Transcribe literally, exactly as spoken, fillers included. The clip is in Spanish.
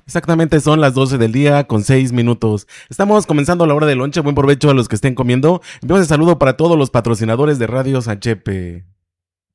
Exactamente son las doce del día con seis minutos. Estamos comenzando la hora de lonche. Buen provecho a los que estén comiendo. Enviamos el saludo para todos los patrocinadores de Radios H P.